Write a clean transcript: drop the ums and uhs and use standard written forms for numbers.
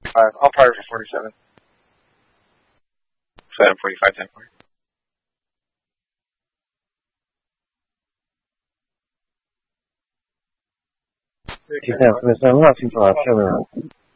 45. I'll fire for 47. So I'm 45, 10 for. 现在分身号请做下面。